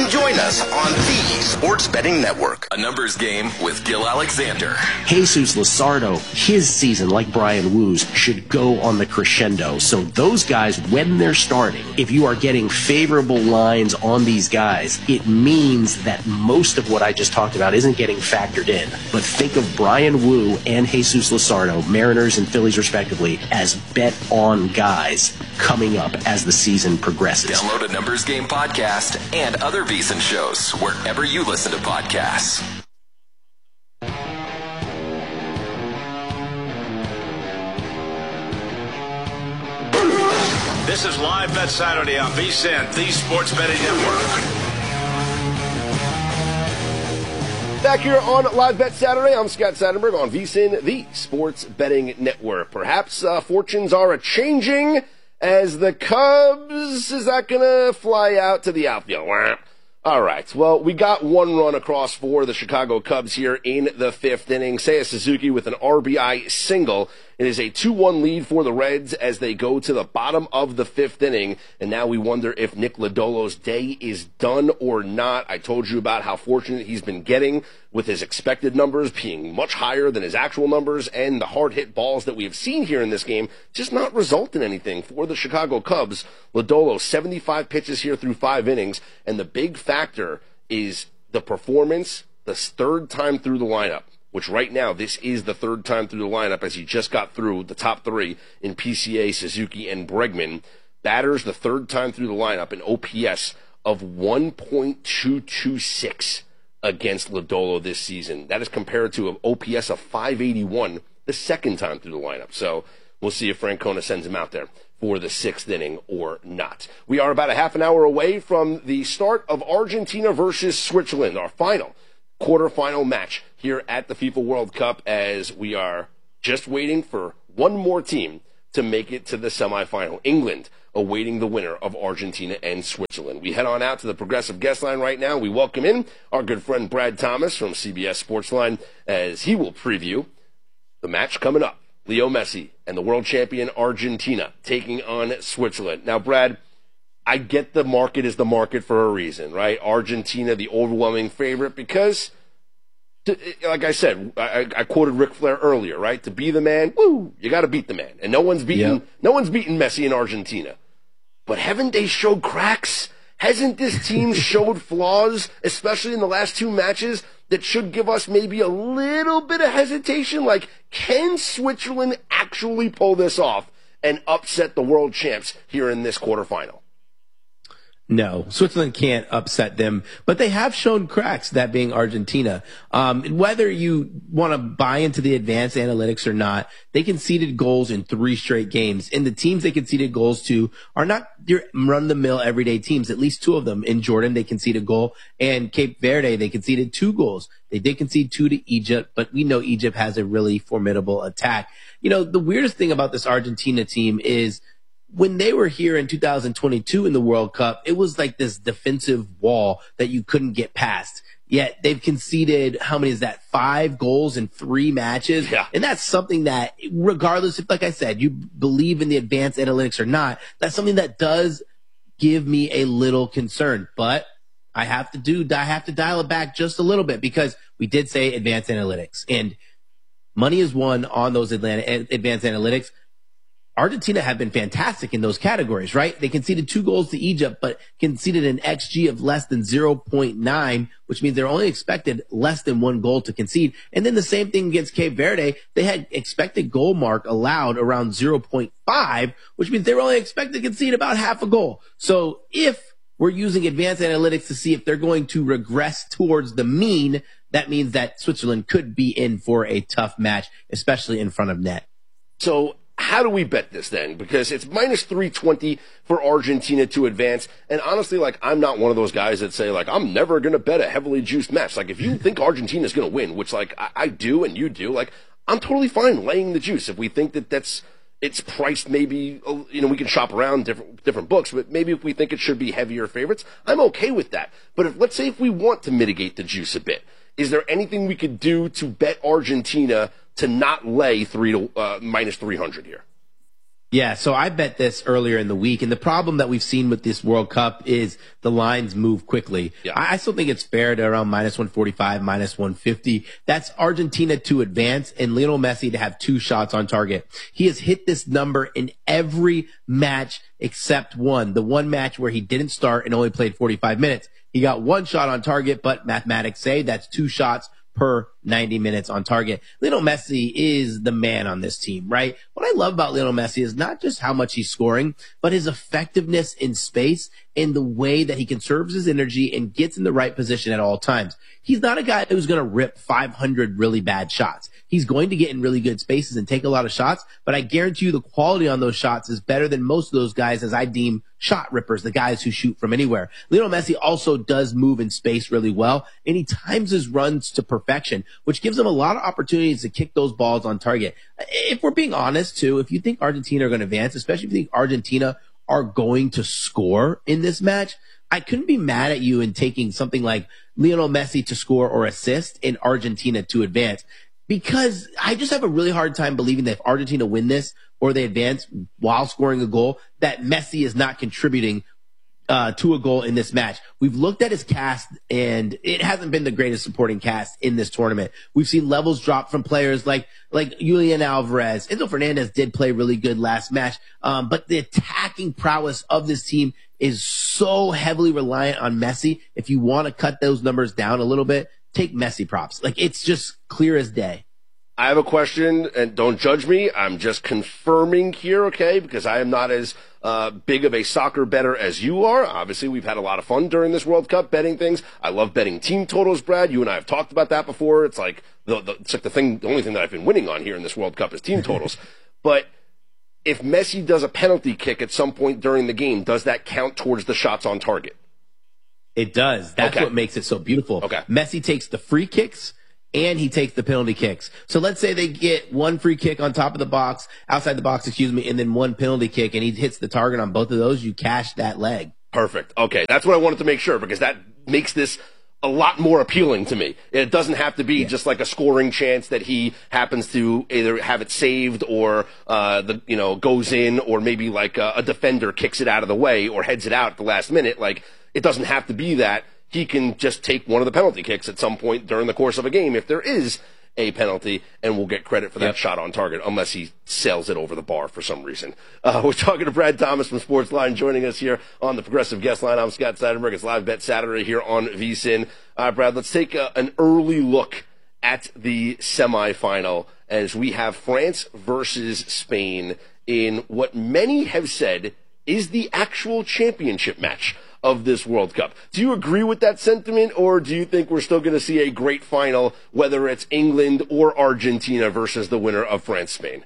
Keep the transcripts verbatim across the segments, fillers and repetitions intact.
and join us on the Sports Betting Network. A numbers game with Gil Alexander. Jesus Luzardo, his season, like Brian Woo's, should go on the crescendo. So those guys, when they're starting, if you are getting favorable lines on these guys, it means that most of what I just talked about isn't getting factored in. But think of Brian Woo and Jesus Luzardo, Mariners and Phillies respectively, as bet-on guys coming up as the season progresses. Download a Numbers Game podcast and other VSiN shows wherever you listen to podcasts. This is Live Bet Saturday on VSiN, the Sports Betting Network. Back here on Live Bet Saturday, I'm Scott Seidenberg on VSiN, the Sports Betting Network. Perhaps uh, fortunes are a-changing as the Cubs is not going to fly out to the outfield. All right, well, we got one run across for the Chicago Cubs here in the fifth inning. Seiya Suzuki with an R B I single. It is a two one lead for the Reds as they go to the bottom of the fifth inning. And now we wonder if Nick Lodolo's day is done or not. I told you about how fortunate he's been getting with his expected numbers being much higher than his actual numbers, and the hard-hit balls that we have seen here in this game just not result in anything for the Chicago Cubs. Lodolo, seventy-five pitches here through five innings, and the big factor is the performance the third time through the lineup, which right now this is the third time through the lineup as he just got through the top three in P C A, Suzuki, and Bregman. Batters the third time through the lineup, an O P S of one point two two six against Lodolo this season. That is compared to an O P S of five eighty-one the second time through the lineup. So we'll see if Francona sends him out there for the sixth inning or not. We are about a half an hour away from the start of Argentina versus Switzerland, our final quarterfinal match here at the FIFA World Cup, as we are just waiting for one more team to make it to the semifinal. England awaiting the winner of Argentina and Switzerland. We head on out to the Progressive Guest Line right now. We welcome in our good friend Brad Thomas from C B S Sportsline as he will preview the match coming up. Leo Messi and the world champion Argentina taking on Switzerland. Now, Brad, I get the market is the market for a reason, right? Argentina, the overwhelming favorite, because, to, like I said, I, I quoted Ric Flair earlier, right? To be the man, woo, you got to beat the man, and no one's beaten, yep. no one's beaten Messi in Argentina. But haven't they showed cracks? Hasn't this team showed flaws, especially in the last two matches, that should give us maybe a little bit of hesitation? Like, can Switzerland actually pull this off and upset the world champs here in this quarterfinal? No, Switzerland can't upset them, but they have shown cracks, that being Argentina. Um, whether you want to buy into the advanced analytics or not, they conceded goals in three straight games. And the teams they conceded goals to are not your run-the-mill everyday teams. At least two of them. In Jordan, they conceded a goal. And Cape Verde, they conceded two goals. They did concede two to Egypt, but we know Egypt has a really formidable attack. You know, the weirdest thing about this Argentina team is when they were here in two thousand twenty-two in the World Cup, it was like this defensive wall that you couldn't get past. Yet they've conceded, how many is that? Five goals in three matches. Yeah. And that's something that, regardless if, like I said, you believe in the advanced analytics or not, that's something that does give me a little concern. But I have to do, I have to dial it back just a little bit, because we did say advanced analytics, and money is won on those advanced analytics. Argentina have been fantastic in those categories, right? They conceded two goals to Egypt, but conceded an X G of less than zero point nine, which means they're only expected less than one goal to concede. And then the same thing against Cape Verde. They had expected goal mark allowed around zero point five, which means they were only expected to concede about half a goal. So if we're using advanced analytics to see if they're going to regress towards the mean, that means that Switzerland could be in for a tough match, especially in front of net. So how do we bet this then? Because it's minus three twenty for Argentina to advance. And honestly, like, I'm not one of those guys that say, like, I'm never going to bet a heavily juiced match. Like, if you think Argentina's going to win, which, like, I, I do and you do, like, I'm totally fine laying the juice. If we think that that's, it's priced maybe, you know, we can shop around different, different books, but maybe if we think it should be heavier favorites, I'm okay with that. But if, let's say if we want to mitigate the juice a bit, is there anything we could do to bet Argentina to not lay three to uh, minus three hundred here? Yeah, so I bet this earlier in the week, and the problem that we've seen with this World Cup is the lines move quickly. Yeah. I, I still think it's fair to around minus one forty-five, minus one fifty. That's Argentina to advance and Lionel Messi to have two shots on target. He has hit this number in every match except one, the one match where he didn't start and only played forty-five minutes. He got one shot on target, but mathematics say that's two shots per ninety minutes on target. Lionel Messi is the man on this team, right? What I love about Lionel Messi is not just how much he's scoring, but his effectiveness in space and the way that he conserves his energy and gets in the right position at all times. He's not a guy who's going to rip five hundred really bad shots. He's going to get in really good spaces and take a lot of shots, but I guarantee you the quality on those shots is better than most of those guys as I deem shot rippers, the guys who shoot from anywhere. Lionel Messi also does move in space really well, and he times his runs to perfection, which gives him a lot of opportunities to kick those balls on target. If we're being honest, too, if you think Argentina are going to advance, especially if you think Argentina are going to score in this match, I couldn't be mad at you in taking something like Lionel Messi to score or assist in Argentina to advance. Because I just have a really hard time believing that if Argentina win this or they advance while scoring a goal, that Messi is not contributing uh, to a goal in this match. We've looked at his cast, and it hasn't been the greatest supporting cast in this tournament. We've seen levels drop from players like like Julian Alvarez. Enzo Fernandez did play really good last match, um, but the attacking prowess of this team is so heavily reliant on Messi. If you want to cut those numbers down a little bit, take Messi props. Like, it's just clear as day. I have a question, and don't judge me. I'm just confirming here, okay, because I am not as uh, big of a soccer bettor as you are. Obviously, we've had a lot of fun during this World Cup betting things. I love betting team totals, Brad. You and I have talked about that before. It's like the, the it's like the thing, the only thing that I've been winning on here in this World Cup is team totals. But if Messi does a penalty kick at some point during the game, does that count towards the shots on target? It does. That's okay. what makes it so beautiful. Okay. Messi takes the free kicks and he takes the penalty kicks. So let's say they get one free kick on top of the box, outside the box, excuse me, and then one penalty kick, and he hits the target on both of those. You cash that leg. Perfect. Okay. That's what I wanted to make sure, because that makes this a lot more appealing to me. It doesn't have to be yeah. just like a scoring chance that he happens to either have it saved or, uh, the, you know, goes in, or maybe like a, a defender kicks it out of the way or heads it out at the last minute. Like, it doesn't have to be that. He can just take one of the penalty kicks at some point during the course of a game if there is a penalty, and will get credit for that yep. shot on target, unless he sails it over the bar for some reason. Uh, we're talking to Brad Thomas from Sportsline, joining us here on the Progressive Guest Line. I'm Scott Seidenberg. It's Live Bet Saturday here on V S I N. Uh, Brad, let's take a, an early look at the semifinal as we have France versus Spain in what many have said is the actual championship match of this World Cup. Do you agree with that sentiment, or do you think we're still going to see a great final, whether it's England or Argentina versus the winner of France-Spain?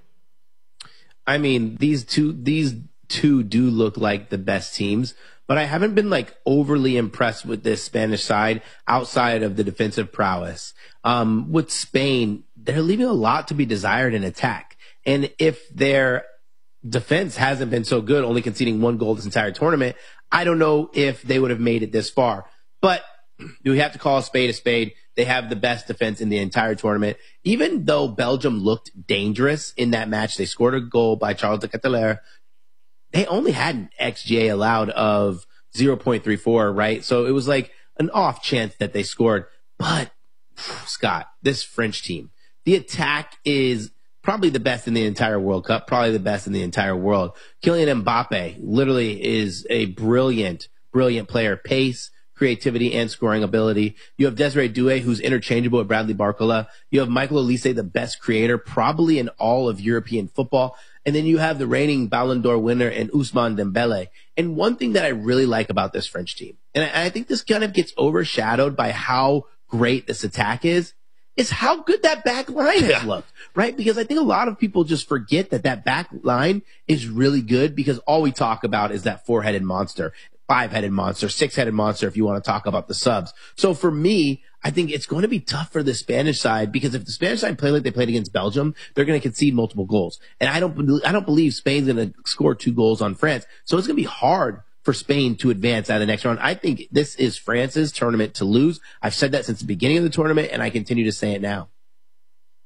I mean, these two, these two do look like the best teams, but I haven't been like overly impressed with this Spanish side outside of the defensive prowess. Um, with Spain, they're leaving a lot to be desired in attack. And if their defense hasn't been so good, only conceding one goal this entire tournament, I don't know if they would have made it this far. But we have to call a spade a spade. They have the best defense in the entire tournament. Even though Belgium looked dangerous in that match, they scored a goal by Charles de Ketelaere. They only had an X G A allowed of zero point three four, right? So it was like an off chance that they scored. But, Scott, this French team, the attack is probably the best in the entire World Cup, probably the best in the entire world. Kylian Mbappe literally is a brilliant, brilliant player. Pace, creativity, and scoring ability. You have Desiree Doué, who's interchangeable with Bradley Barcola. You have Michael Olise, the best creator probably in all of European football. And then you have the reigning Ballon d'Or winner and Ousmane Dembele. And one thing that I really like about this French team, and I, I think this kind of gets overshadowed by how great this attack is, is how good that back line has yeah. looked, right? Because I think a lot of people just forget that that back line is really good, because all we talk about is that four-headed monster, five-headed monster, six-headed monster, if you want to talk about the subs. So for me, I think it's going to be tough for the Spanish side, because if the Spanish side play like they played against Belgium, they're going to concede multiple goals. And I don't, I don't believe Spain's going to score two goals on France. So it's going to be hard for Spain to advance out of the next round. I think this is France's tournament to lose. I've said that since the beginning of the tournament, and I continue to say it now.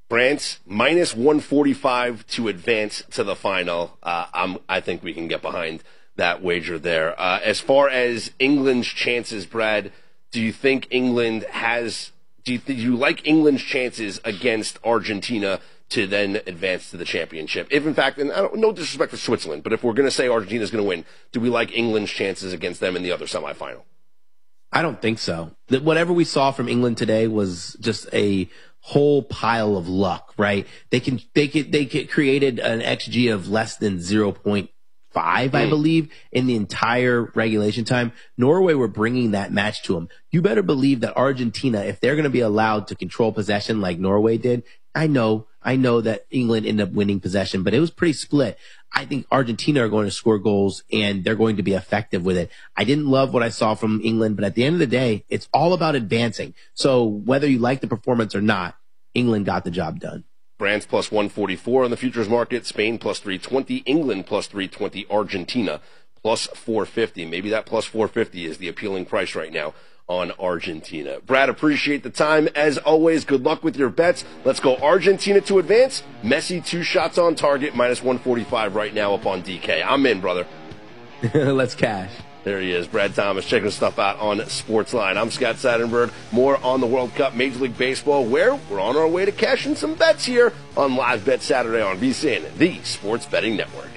Brant's minus one forty-five to advance to the final. Uh, I'm, I think we can get behind that wager there. Uh, as far as England's chances, Brad, do you think England has, do you, do you like England's chances against Argentina to then advance to the championship? If, in fact, and I don't, no disrespect for Switzerland, but if we're going to say Argentina's going to win, do we like England's chances against them in the other semifinal? I don't think so. That whatever we saw from England today was just a whole pile of luck, right? They can, they could, they could created an X G of less than zero point five, I believe, in the entire regulation time. Norway were bringing that match to them. You better believe that Argentina, if they're going to be allowed to control possession like Norway did, I know, I know that England ended up winning possession, but it was pretty split. I think Argentina are going to score goals and they're going to be effective with it. I didn't love what I saw from England, but at the end of the day, it's all about advancing. So whether you like the performance or not, England got the job done. France plus one forty-four on the futures market, Spain plus three twenty, England plus three twenty, Argentina plus four fifty. Maybe that plus four fifty is the appealing price right now on Argentina. Brad, appreciate the time. As always, good luck with your bets. Let's go Argentina to advance. Messi, two shots on target, minus one forty-five right now up on D K. I'm in, brother. Let's cash. There he is, Brad Thomas, checking his stuff out on Sportsline. I'm Scott Seidenberg. More on the World Cup, Major League Baseball, where we're on our way to cashing some bets here on Live Bet Saturday on VSiN, the Sports Betting Network.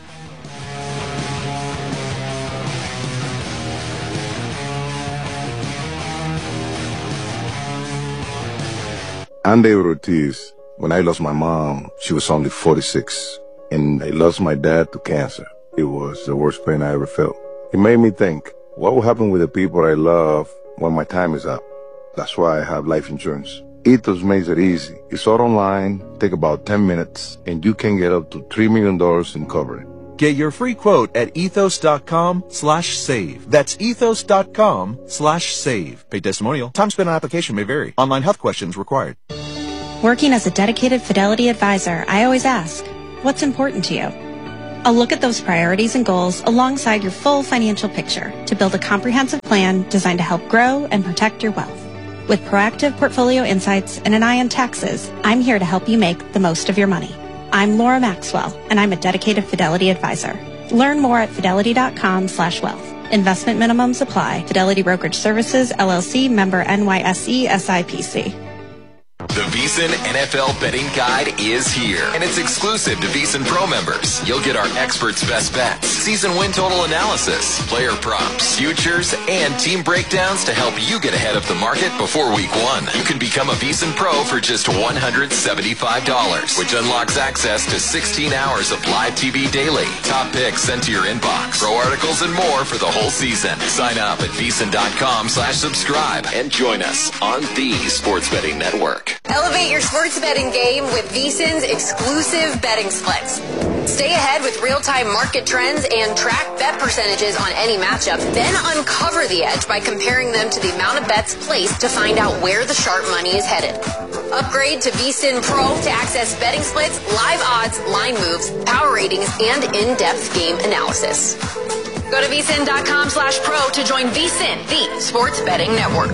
I'm David Ortiz. When I lost my mom, she was only forty-six, and I lost my dad to cancer. It was the worst pain I ever felt. It made me think, what will happen with the people I love when my time is up? That's why I have life insurance. Ethos makes it easy. It's all online, take about ten minutes, and you can get up to three million dollars in coverage. Get your free quote at ethos.com slash save. That's ethos.com slash save. Paid testimonial. Time spent on application may vary. Online health questions required. Working as a dedicated Fidelity advisor, I always ask, what's important to you? I'll look at those priorities and goals alongside your full financial picture to build a comprehensive plan designed to help grow and protect your wealth. With proactive portfolio insights and an eye on taxes, I'm here to help you make the most of your money. I'm Laura Maxwell, and I'm a dedicated Fidelity advisor. Learn more at fidelity.com slash wealth. Investment minimums apply. Fidelity Brokerage Services, L L C, member N Y S E, S I P C. The VSiN N F L Betting Guide is here, and it's exclusive to VSiN Pro members. You'll get our experts' best bets, season win total analysis, player props, futures, and team breakdowns to help you get ahead of the market before week one. You can become a VSiN Pro for just one hundred seventy-five dollars, which unlocks access to sixteen hours of live T V daily, top picks sent to your inbox, pro articles, and more for the whole season. Sign up at VSiN.com slash subscribe and join us on the Sports Betting Network. Elevate your sports betting game with VSiN's exclusive betting splits. Stay ahead with real-time market trends and track bet percentages on any matchup. Then uncover the edge by comparing them to the amount of bets placed to find out where the sharp money is headed. Upgrade to VSiN Pro to access betting splits, live odds, line moves, power ratings, and in-depth game analysis. Go to VSiN.com slash pro to join VSiN, the Sports Betting Network.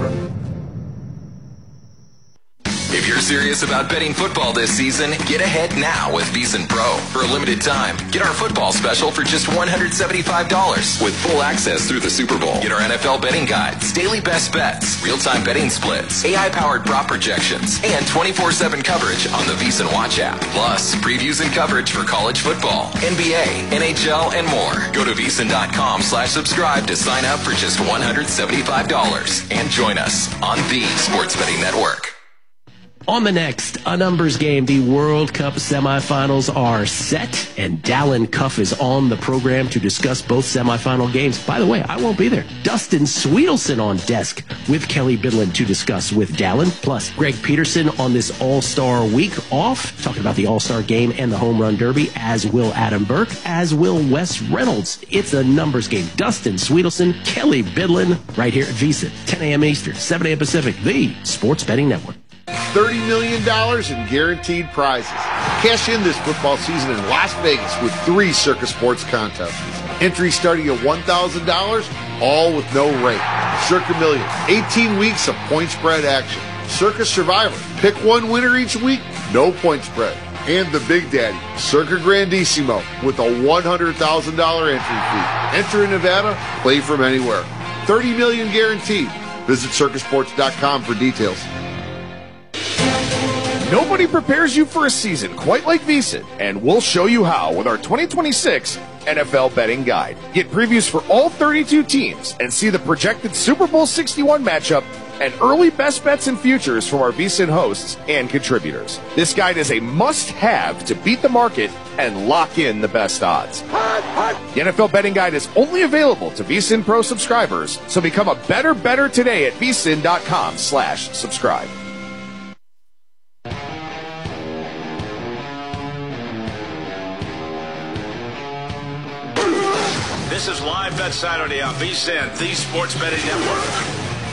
If you're serious about betting football this season, get ahead now with VSiN Pro. For a limited time, get our football special for just one hundred seventy-five dollars with full access through the Super Bowl. Get our N F L betting guides, daily best bets, real-time betting splits, A I-powered prop projections, and twenty-four seven coverage on the VSiN Watch app. Plus, previews and coverage for college football, N B A, N H L, and more. Go to VSiN.com slash subscribe to sign up for just one hundred seventy-five dollars and join us on the Sports Betting Network. On the next A Numbers Game, the World Cup semifinals are set, and Dallin Cuff is on the program to discuss both semifinal games. By the way, I won't be there. Dustin Sweetelson on desk with Kelly Bidlin to discuss with Dallin, plus Greg Peterson on this All-Star week off, talking about the All-Star game and the Home Run Derby, as will Adam Burke, as will Wes Reynolds. It's A Numbers Game. Dustin Sweetelson, Kelly Bidlin, right here at VSiN, ten a.m. Eastern, seven a.m. Pacific, the Sports Betting Network. thirty million dollars in guaranteed prizes. Cash in this football season in Las Vegas with three Circus Sports contests. Entry starting at one thousand dollars, all with no rate. Circa Million, eighteen weeks of point spread action. Circus Survivor. Pick one winner each week, no point spread. And the Big Daddy, Circa Grandissimo, with a one hundred thousand dollars entry fee. Enter in Nevada, play from anywhere. thirty million dollars guaranteed. Visit circus sports dot com for details. Nobody prepares you for a season quite like VSiN, and we'll show you how with our twenty twenty-six N F L Betting Guide. Get previews for all thirty-two teams and see the projected Super Bowl sixty-one matchup and early best bets and futures from our VSiN hosts and contributors. This guide is a must-have to beat the market and lock in the best odds. The N F L Betting Guide is only available to VSiN Pro subscribers, so become a better better today at vsin dot com slash subscribe. This is Live Bet Saturday on VSiN, the Sports Betting Network.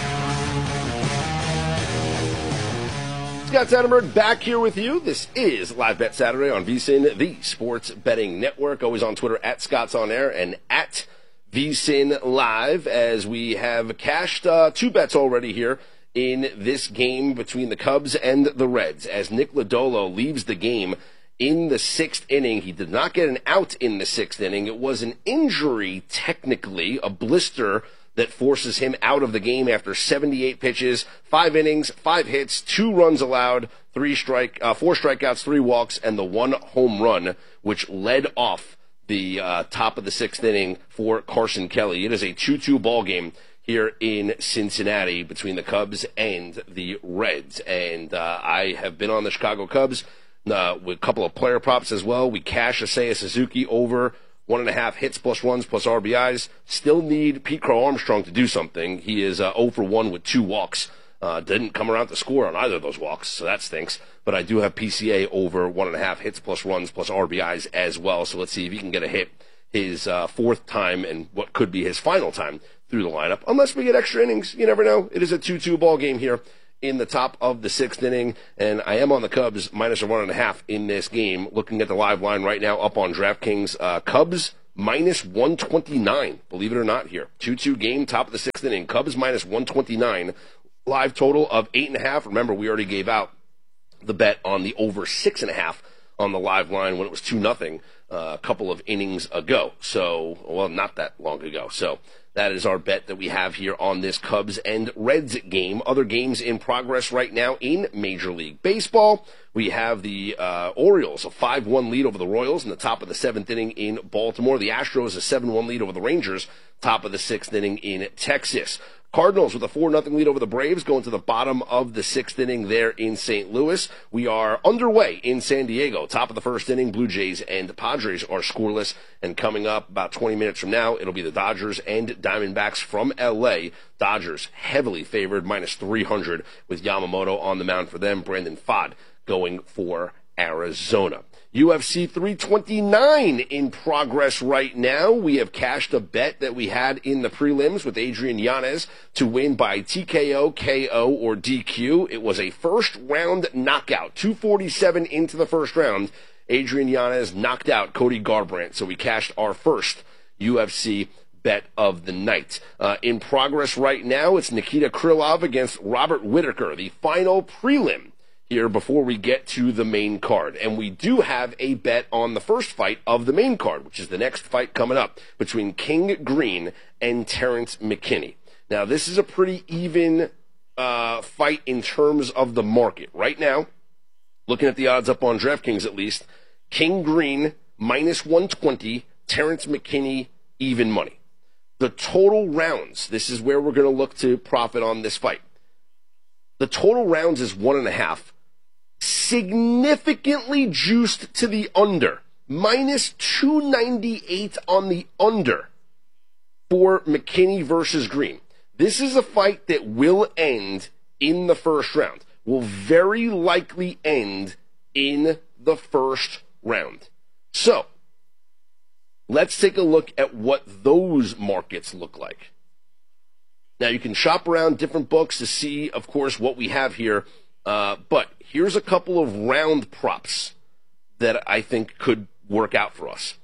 Scott Sandberg back here with you. This is Live Bet Saturday on VSiN, the Sports Betting Network. Always on Twitter at Scott's On Air and at VSiN Live, as we have cashed uh, two bets already here in this game between the Cubs and the Reds. As Nick Lodolo leaves the game in the sixth inning, he did not get an out in the sixth inning. It was an injury, technically, a blister that forces him out of the game after seventy-eight pitches, five innings, five hits, two runs allowed, three strike, uh, four strikeouts, three walks, and the one home run, which led off the uh, top of the sixth inning for Carson Kelly. It is a two two ball game here in Cincinnati between the Cubs and the Reds. And uh, I have been on the Chicago Cubs uh, with a couple of player props as well. We cash Seiya Suzuki over one and a half hits plus runs plus R B Is. Still need Pete Crow Armstrong to do something. He is uh, zero for one with two walks. Uh, didn't come around to score on either of those walks, so that stinks. But I do have P C A over one and a half hits plus runs plus R B Is as well. So let's see if he can get a hit his uh, fourth time and what could be his final time through the lineup. Unless we get extra innings, you never know. It is a two two ball game here in the top of the sixth inning, and I am on the Cubs minus a one and a half in this game. Looking at the live line right now up on DraftKings, uh, Cubs minus one twenty-nine, believe it or not here. two two game, top of the sixth inning. Cubs minus one twenty-nine, live total of eight and a half. Remember, we already gave out the bet on the over six and a half on the live line when it was two nothing uh, a couple of innings ago. So, well, not that long ago. So that is our bet that we have here on this Cubs and Reds game. Other games in progress right now in Major League Baseball. We have the uh, Orioles, a five one lead over the Royals in the top of the seventh inning in Baltimore. The Astros, a seven one lead over the Rangers, top of the sixth inning in Texas. Cardinals with a four nothing lead over the Braves going to the bottom of the sixth inning there in Saint Louis. We are underway in San Diego. Top of the first inning, Blue Jays and Padres are scoreless. And coming up about twenty minutes from now, it'll be the Dodgers and Diamondbacks from L A. Dodgers heavily favored, minus three hundred with Yamamoto on the mound for them. Brandon Pfaadt going for Arizona. U F C three twenty-nine in progress right now. We have cashed a bet that we had in the prelims with Adrian Yanez to win by T K O, K O, or D Q. It was a first-round knockout. two forty-seven into the first round. Adrian Yanez knocked out Cody Garbrandt, so we cashed our first U F C bet of the night. Uh, in progress right now, it's Nikita Krylov against Robert Whittaker, the final prelim here before we get to the main card. And we do have a bet on the first fight of the main card, which is the next fight coming up between King Green and Terrence McKinney. Now, this is a pretty even uh, fight in terms of the market. Right now, looking at the odds up on DraftKings at least, King Green minus one twenty, Terrence McKinney even money. The total rounds, this is where we're going to look to profit on this fight. The total rounds is one and a half. Significantly juiced to the under. minus two ninety-eight on the under for McKinney versus Green. This is a fight that will end in the first round. Will very likely end in the first round. So, let's take a look at what those markets look like. Now, you can shop around different books to see, of course, what we have here. Uh, but here's a couple of round props that I think could work out for us.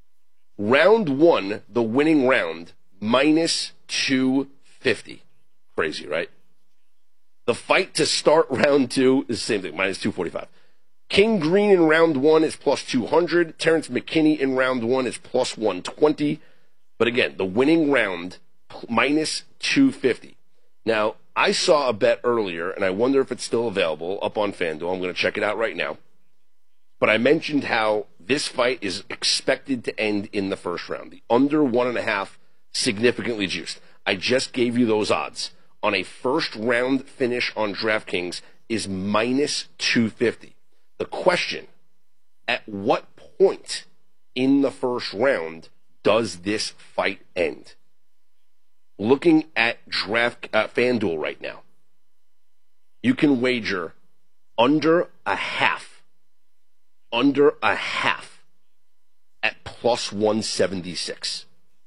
Round one, the winning round, minus two fifty. Crazy, right? The fight to start round two is the same thing, minus two forty-five. King Green in round one is plus two hundred. Terrence McKinney in round one is plus one twenty. But again, the winning round, minus two fifty. Now, I saw a bet earlier, and I wonder if it's still available up on FanDuel. I'm going to check it out right now. But I mentioned how this fight is expected to end in the first round. The under one and a half, significantly juiced. I just gave you those odds. On a first round finish on DraftKings is minus two fifty. The question, at what point in the first round does this fight end? Looking at draft uh, FanDuel right now, you can wager under a half, under a half at plus one seventy-six.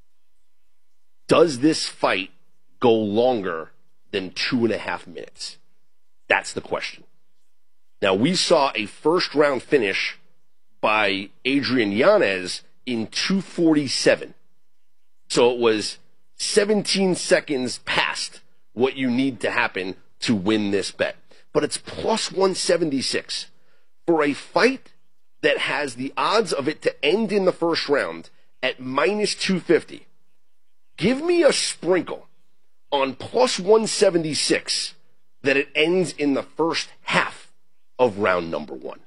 Does this fight go longer than two and a half minutes? That's the question. Now, we saw a first round finish by Adrian Yanez in two forty-seven. So it was seventeen seconds past what you need to happen to win this bet. But it's plus one seventy-six. For a fight that has the odds of it to end in the first round at minus two fifty, give me a sprinkle on plus one seventy-six that it ends in the first half of round number one.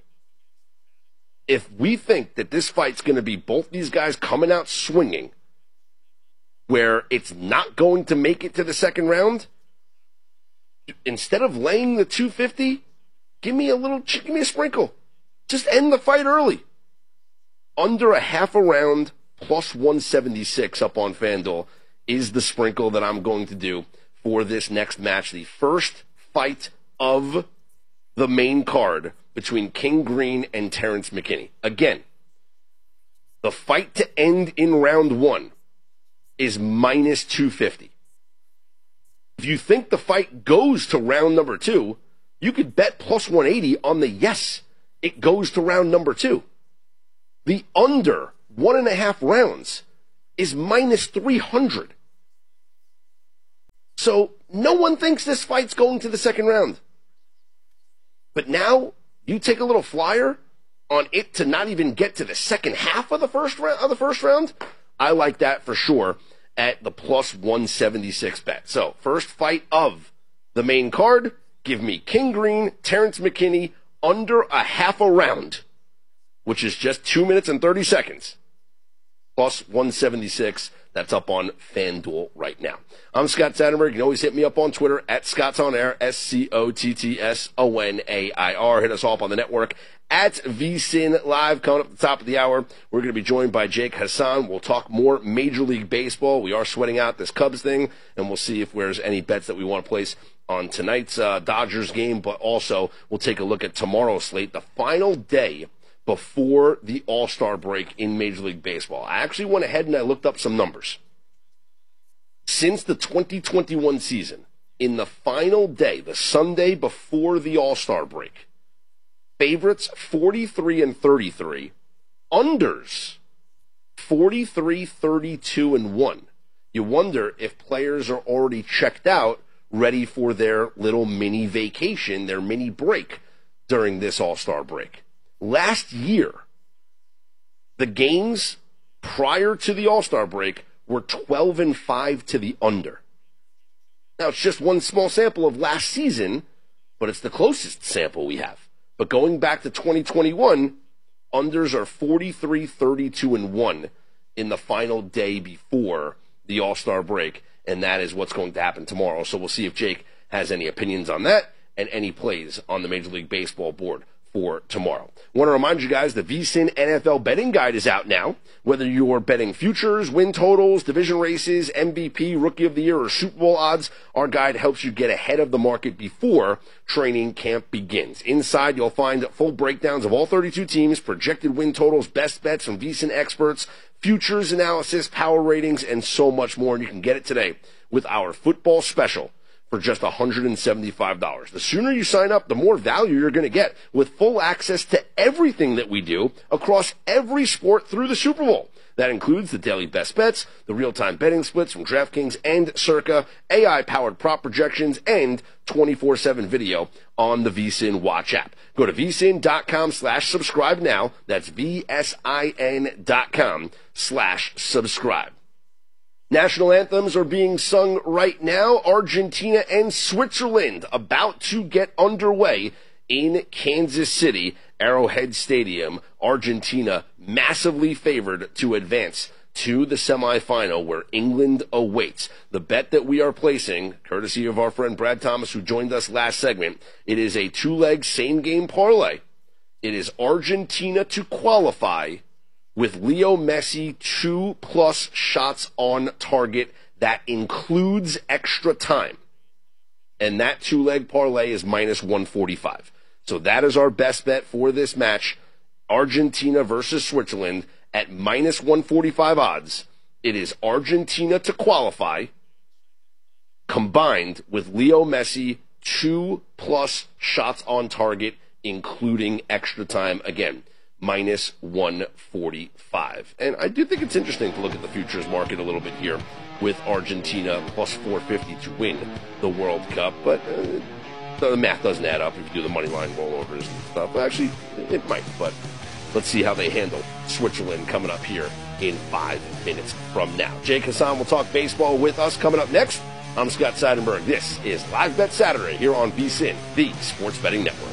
If we think that this fight's going to be both these guys coming out swinging, where it's not going to make it to the second round, instead of laying the two fifty, give me a little, give me a sprinkle. Just end the fight early. Under a half a round, plus one seventy-six up on FanDuel is the sprinkle that I'm going to do for this next match. The first fight of the main card between King Green and Terrence McKinney. Again, the fight to end in round one is minus two fifty. If you think the fight goes to round number two, you could bet plus one eighty on the yes, it goes to round number two. The under one and a half rounds is minus three hundred. So no one thinks this fight's going to the second round. But now you take a little flyer on it to not even get to the second half of the first round. Of the first round, I like that for sure at the plus one seventy-six bet. So first fight of the main card, give me King Green, Terrence McKinney under a half a round, which is just two minutes and thirty seconds. Plus one seventy-six. That's up on FanDuel right now. I'm Scott Sandberg. You can always hit me up on Twitter at Scott's On Air, S C O T T S O N A I R. Hit us all up on the network at V S I N Live. Coming up at the top of the hour, we're going to be joined by Jake Hassan. We'll talk more Major League Baseball. We are sweating out this Cubs thing, and we'll see if there's any bets that we want to place on tonight's uh, Dodgers game, but also we'll take a look at tomorrow's slate, the final day before the All-Star break in Major League Baseball. I actually went ahead and I looked up some numbers. Since the twenty twenty-one season, in the final day, the Sunday before the All-Star break, favorites forty-three and thirty-three, unders forty-three, thirty-two, and one. You wonder if players are already checked out, ready for their little mini vacation, their mini break during this All-Star break. Last year, the games prior to the All-Star break were twelve and five to the under. Now, it's just one small sample of last season, but it's the closest sample we have. But going back to twenty twenty-one, unders are forty-three, thirty-two, and one in the final day before the All-Star break, and that is what's going to happen tomorrow. So we'll see if Jake has any opinions on that and any plays on the Major League Baseball board for tomorrow. I want to remind you guys the V S I N N F L betting guide is out now. Whether you're betting futures, win totals, division races, M V P, Rookie of the Year, or Super Bowl odds, our guide helps you get ahead of the market before training camp begins. Inside, you'll find full breakdowns of all thirty-two teams, projected win totals, best bets from V S I N experts, futures analysis, power ratings, and so much more. And you can get it today with our football special for just one hundred seventy-five dollars. The sooner you sign up, the more value you're going to get with full access to everything that we do across every sport through the Super Bowl. That includes the daily best bets, the real-time betting splits from DraftKings and Circa, A I-powered prop projections, and twenty-four seven video on the VSiN Watch app. Go to vsin.com slash subscribe now. That's V-S-I-N dot com slash subscribe. National anthems are being sung right now. Argentina and Switzerland about to get underway in Kansas City, Arrowhead Stadium. Argentina massively favored to advance to the semifinal where England awaits. The bet that we are placing, courtesy of our friend Brad Thomas, who joined us last segment, it is a two-leg same-game parlay. It is Argentina to qualify with Leo Messi two-plus shots on target. That includes extra time. And that two-leg parlay is minus one forty-five. So that is our best bet for this match. Argentina versus Switzerland at minus one forty-five odds. It is Argentina to qualify combined with Leo Messi two-plus shots on target, including extra time. Again, minus one forty-five. And I do think it's interesting to look at the futures market a little bit here with Argentina plus four fifty to win the World Cup. But uh, the math doesn't add up if you do the money line rollovers and stuff. Well, actually, it might, but let's see how they handle Switzerland coming up here in five minutes from now. Jake Hassan will talk baseball with us coming up next. I'm Scott Seidenberg. This is Live Bet Saturday here on VSiN, the Sports Betting Network.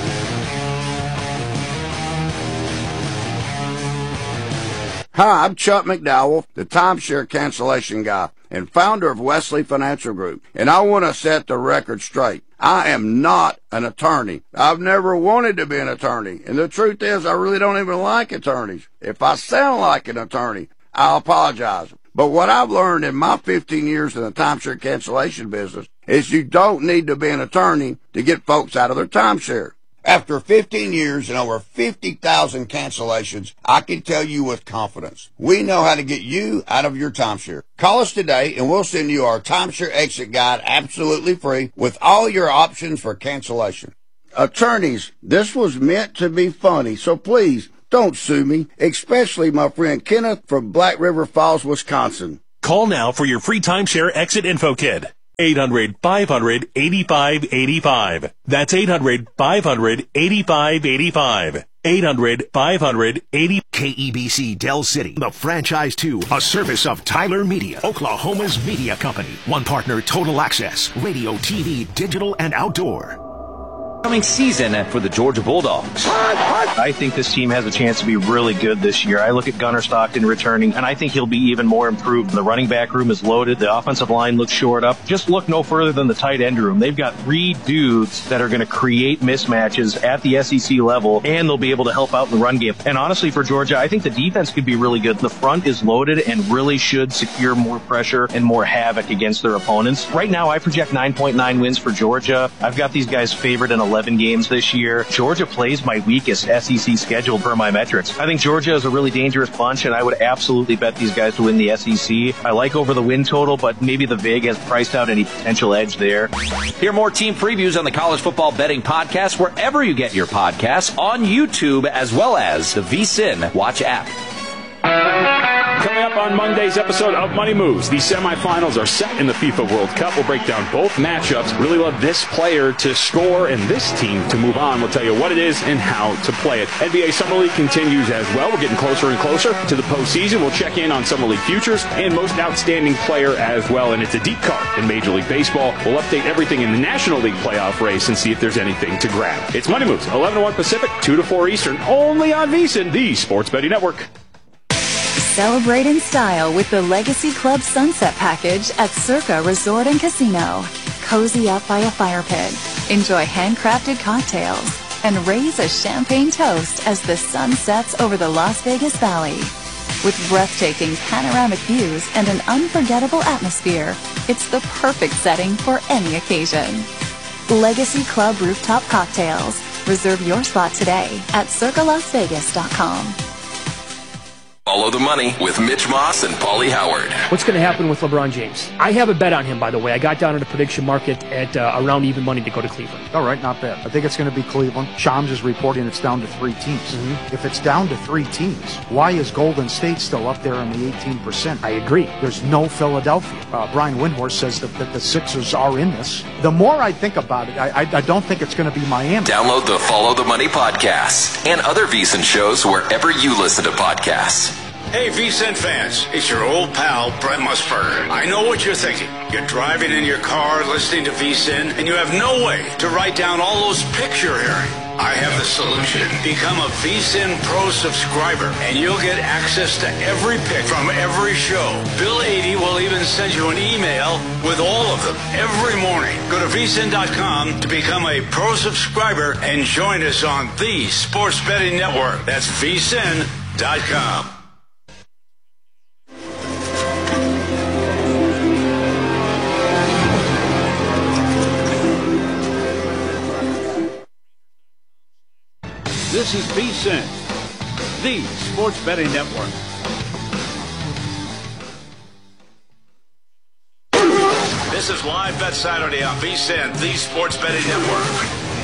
Hi, I'm Chuck McDowell, the timeshare cancellation guy and founder of Wesley Financial Group, and I want to set the record straight. I am not an attorney. I've never wanted to be an attorney, and the truth is I really don't even like attorneys. If I sound like an attorney, I apologize. But what I've learned in my fifteen years in the timeshare cancellation business is you don't need to be an attorney to get folks out of their timeshare. After fifteen years and over fifty thousand cancellations, I can tell you with confidence, we know how to get you out of your timeshare. Call us today and we'll send you our timeshare exit guide absolutely free with all your options for cancellation. Attorneys, this was meant to be funny, so please don't sue me, especially my friend Kenneth from Black River Falls, Wisconsin. Call now for your free timeshare exit info kit. eight hundred, five hundred, eighty-five eighty-five. That's eight hundred, five hundred, eighty-five eighty-five. eight hundred, five hundred, eighty. K E B C Del City, the franchise to a service of Tyler Media, Oklahoma's media company. One partner, Total Access, radio, T V, digital, and outdoor. Coming season for the Georgia Bulldogs. I think this team has a chance to be really good this year. I look at Gunnar Stockton returning, and I think he'll be even more improved. The running back room is loaded. The offensive line looks shored up. Just look no further than the tight end room. They've got three dudes that are going to create mismatches at the S E C level, and they'll be able to help out in the run game. And honestly, for Georgia, I think the defense could be really good. The front is loaded and really should secure more pressure and more havoc against their opponents. Right now, I project nine point nine wins for Georgia. I've got these guys favored in eleven games this year. Georgia plays my weakest S E C schedule per my metrics. I think Georgia is a really dangerous bunch, and I would absolutely bet these guys to win the S E C. I like over the win total, but maybe the vig has priced out any potential edge there. Hear more team previews on the College Football Betting Podcast wherever you get your podcasts, on YouTube as well as the VSiN Watch app. Coming up on Monday's episode of Money Moves, the semifinals are set in the FIFA World Cup. We'll break down both matchups. Really love this player to score and this team to move on. We'll tell you what it is and how to play it. N B A Summer League continues as well. We're getting closer and closer to the postseason. We'll check in on Summer League futures and most outstanding player as well. And it's a deep card in Major League Baseball. We'll update everything in the National League playoff race and see if there's anything to grab. It's Money Moves, eleven to one Pacific, two to four Eastern, only on VSiN, the Sports Betting Network. Celebrate in style with the Legacy Club Sunset Package at Circa Resort and Casino. Cozy up by a fire pit, enjoy handcrafted cocktails, and raise a champagne toast as the sun sets over the Las Vegas Valley. With breathtaking panoramic views and an unforgettable atmosphere, it's the perfect setting for any occasion. Legacy Club Rooftop Cocktails. Reserve your spot today at circa las vegas dot com. Follow the money with Mitch Moss and Paulie Howard. What's going to happen with LeBron James? I have a bet on him, by the way. I got down at a prediction market at uh, around even money to go to Cleveland. All right, not bad. I think it's going to be Cleveland. Shams is reporting it's down to three teams. Mm-hmm. If it's down to three teams, why is Golden State still up there in the eighteen percent? I agree. There's no Philadelphia. Uh, Brian Windhorst says that, that the Sixers are in this. The more I think about it, I, I, I don't think it's going to be Miami. Download the Follow the Money podcast and other VSiN shows wherever you listen to podcasts. Hey, VSiN fans, it's your old pal, Brent Musburger. I know what you're thinking. You're driving in your car, listening to VSiN, and you have no way to write down all those pics you're hearing. I have the solution. Become a VSiN Pro subscriber, and you'll get access to every pic from every show. Bill eighty will even send you an email with all of them every morning. Go to V S I N dot com to become a Pro subscriber and join us on the Sports Betting Network. That's V S I N dot com. This is VSiN, the Sports Betting Network. This is Live Bet Saturday on VSiN, the Sports Betting Network.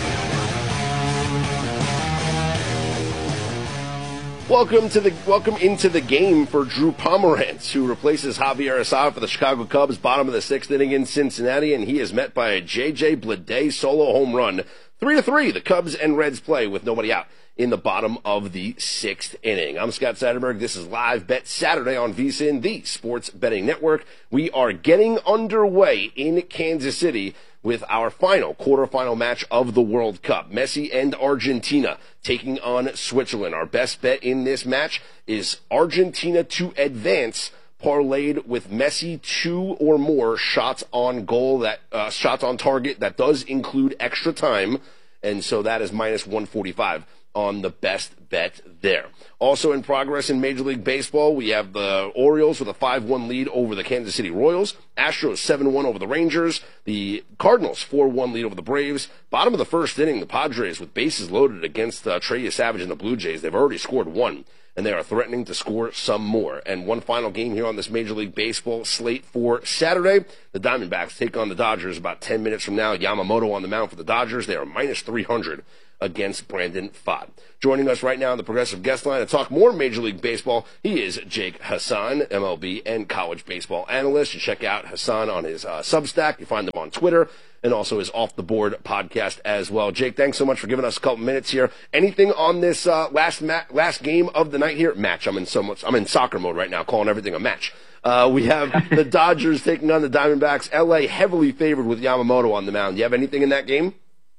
Welcome to the welcome into the game for Drew Pomerantz, who replaces Javier Assad for the Chicago Cubs, bottom of the sixth inning in Cincinnati, and he is met by a J J Bleday solo home run. Three to three, the Cubs and Reds play with nobody out in the bottom of the sixth inning. I'm Scott Seidenberg. This is Live Bet Saturday on VSiN, the Sports Betting Network. We are getting underway in Kansas City with our final quarterfinal match of the World Cup. Messi and Argentina taking on Switzerland. Our best bet in this match is Argentina to advance, parlayed with Messi two or more shots on goal, that uh, shots on target. That does include extra time, and so that is minus one forty-five on the best bet there. Also in progress in Major League Baseball, we have the Orioles with a five one lead over the Kansas City Royals, Astros seven one over the Rangers, the Cardinals four one lead over the Braves. Bottom of the first inning, the Padres with bases loaded against uh, Trey Savage and the Blue Jays. They've already scored one, and they are threatening to score some more. And one final game here on this Major League Baseball slate for Saturday. The Diamondbacks take on the Dodgers about ten minutes from now. Yamamoto on the mound for the Dodgers. They are minus three hundred against Brandon Pfaadt. Joining us right now on the Progressive Guest Line to talk more Major League Baseball, he is Jake Hassan, M L B and college baseball analyst. You check out Hassan on his uh, Substack. You find him on Twitter and also his Off the Board podcast as well. Jake, thanks so much for giving us a couple minutes here. Anything on this uh, last ma- last game of the night here? Match. I'm in so much. I'm in soccer mode right now, calling everything a match. Uh, we have the Dodgers taking on the Diamondbacks. L A heavily favored with Yamamoto on the mound. Do you have anything in that game?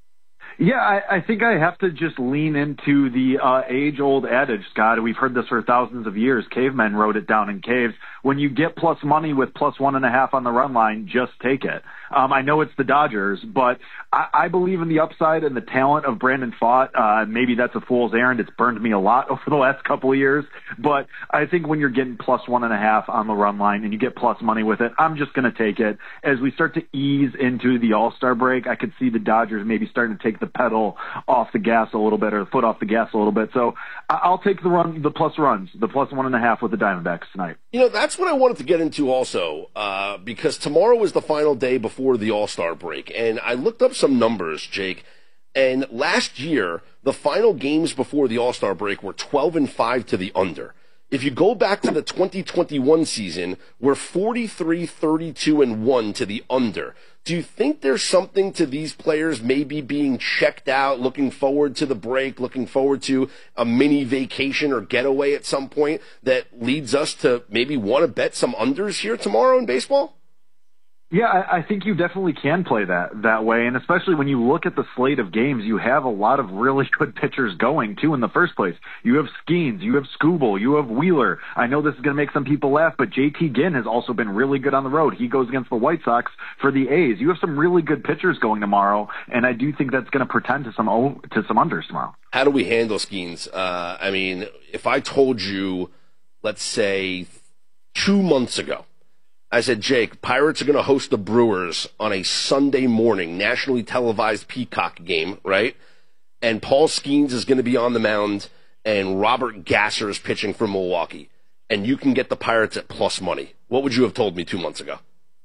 Yeah, I, I think I have to just lean into the uh, age-old adage, Scott. We've heard this for thousands of years. Cavemen wrote it down in caves. When you get plus money with plus one and a half on the run line, just take it. Um, I know it's the Dodgers, but I, I believe in the upside and the talent of Brandon Pfaadt. Uh, maybe that's a fool's errand. It's burned me a lot over the last couple of years. But I think when you're getting plus one and a half on the run line and you get plus money with it, I'm just going to take it. As we start to ease into the All-Star break, I could see the Dodgers maybe starting to take the pedal off the gas a little bit, or the foot off the gas a little bit. So I'll take the run, the plus runs, the plus one and a half with the Diamondbacks tonight. You know, that's what I wanted to get into also, uh, because tomorrow is the final day before the All-Star break, and I looked up some numbers, Jake, and last year, the final games before the All-Star break were twelve and five to the under. If you go back to the twenty twenty-one season, we're forty-three, thirty-two, and one to the under. Do you think there's something to these players maybe being checked out, looking forward to the break, looking forward to a mini vacation or getaway at some point that leads us to maybe want to bet some unders here tomorrow in baseball? Yeah, I, I think you definitely can play that that way, and especially when you look at the slate of games, you have a lot of really good pitchers going, too, in the first place. You have Skeens, you have Skubal, you have Wheeler. I know this is going to make some people laugh, but J T Ginn has also been really good on the road. He goes against the White Sox for the A's. You have some really good pitchers going tomorrow, and I do think that's going to pretend to some to some unders tomorrow. How do we handle Skeens? Uh, I mean, if I told you, let's say, two months ago, I said, Jake, Pirates are going to host the Brewers on a Sunday morning, nationally televised Peacock game, right? And Paul Skeens is going to be on the mound, and Robert Gasser is pitching for Milwaukee. and you can get the Pirates at plus money, what would you have told me two months ago?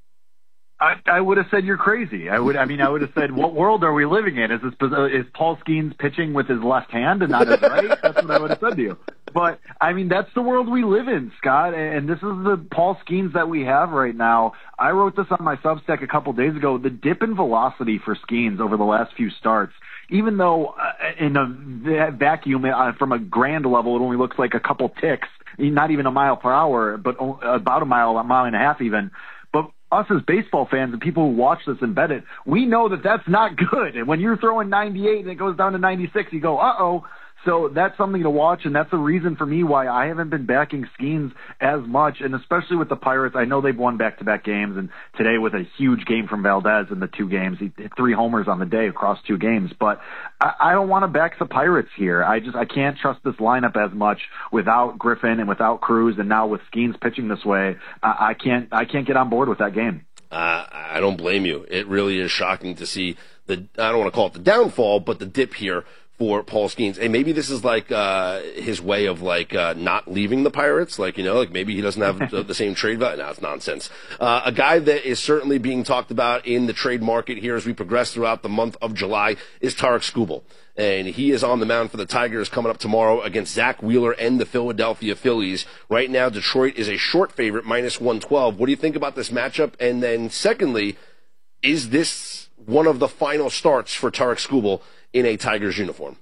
I, I would have said you're crazy. I would. I mean, I would have said, what world are we living in? Is this is Paul Skeens pitching with his left hand and not his right? That's what I would have said to you. But I mean, that's the world we live in, Scott. And this is the Paul Skeens that we have right now. I wrote this on my Substack a couple days ago. The dip in velocity for Skeens over the last few starts, even though uh, in a vacuum uh, from a grand level, it only looks like a couple ticks, not even a mile per hour, but about a mile, a mile and a half even. But us as baseball fans and people who watch this and bet it, we know that that's not good. And when you're throwing ninety-eight and it goes down to ninety-six, you go, uh-oh. So that's something to watch, and that's the reason for me why I haven't been backing Skeens as much, and especially with the Pirates. I know they've won back-to-back games, and today with a huge game from Valdez in the two games. He hit three homers on the day across two games. But I, I don't want to back the Pirates here. I just I can't trust this lineup as much without Griffin and without Cruz, and now with Skeens pitching this way, I, I can't I can't get on board with that game. Uh, I don't blame you. It really is shocking to see the, I don't want to call it the downfall, but the dip here for Paul Skeens. And maybe this is like uh, his way of like uh, not leaving the Pirates. Like, you know, like maybe he doesn't have the, the same trade value. No, it's nonsense. Uh, a guy that is certainly being talked about in the trade market here as we progress throughout the month of July is Tarik Skubal. And he is on the mound for the Tigers coming up tomorrow against Zach Wheeler and the Philadelphia Phillies. Right now, Detroit is a short favorite, minus one twelve. What do you think about this matchup? And then secondly, is this one of the final starts for Tarik Skubal in a Tigers uniform?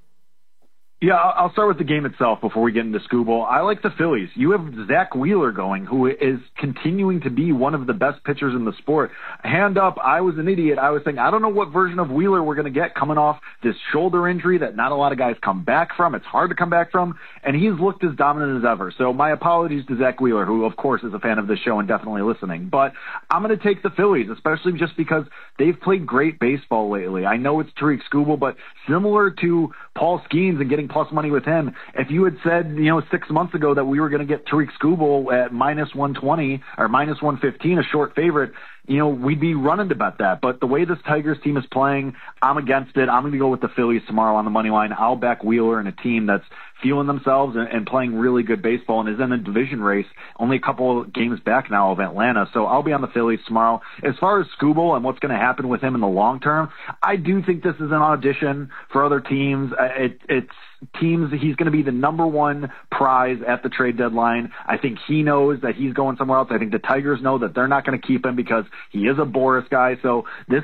Yeah, I'll start with the game itself before we get into Skubal. I like the Phillies. You have Zach Wheeler going, who is continuing to be one of the best pitchers in the sport. Hand up, I was an idiot. I was thinking, I don't know what version of Wheeler we're going to get coming off this shoulder injury that not a lot of guys come back from. It's hard to come back from, and he's looked as dominant as ever. So my apologies to Zach Wheeler, who, of course, is a fan of this show and definitely listening. But I'm going to take the Phillies, especially just because they've played great baseball lately. I know it's Tarik Skubal, but similar to Paul Skeens and getting plus money with him, if you had said, you know, six months ago that we were going to get Tarik Skubal at minus one twenty or minus one fifteen, a short favorite, you know, we'd be running to bet that. But the way this Tigers team is playing, I'm against it. I'm going to go with the Phillies tomorrow on the money line. I'll back Wheeler in a team that's feeling themselves and, and playing really good baseball and is in a division race, only a couple of games back now of Atlanta. So I'll be on the Phillies tomorrow. As far as Skubal and what's going to happen with him in the long term, I do think this is an audition for other teams. It, it's teams, he's going to be the number one prize at the trade deadline. I think he knows that he's going somewhere else. I think the Tigers know that they're not going to keep him because he is a Boris guy. So this